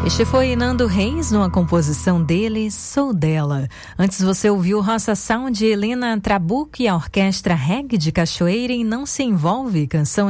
Este foi Nando Reis, numa composição dele, Sou Dela. Antes você ouviu Roça Sound de Helena Trabuco e a orquestra reggae de Cachoeira em Não Se Envolve, canção